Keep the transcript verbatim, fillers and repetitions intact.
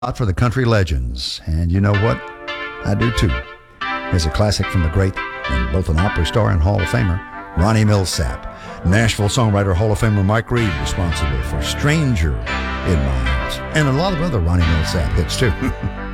Out for the country legends, and you know what? I do too. Here's a classic from the great and both an opera star and Hall of Famer, Ronnie Milsap. Nashville songwriter Hall of Famer Mike Reed responsible for Stranger in My House, and a lot of other Ronnie Milsap hits too.